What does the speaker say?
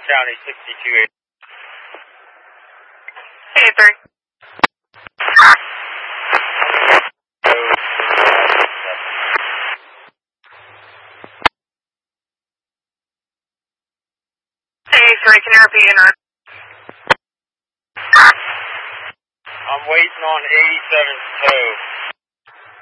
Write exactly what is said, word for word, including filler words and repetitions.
County sixty-two eighty. Hey, three. Hey, three, can you repeat in route? I'm waiting on eighty-seven's tow.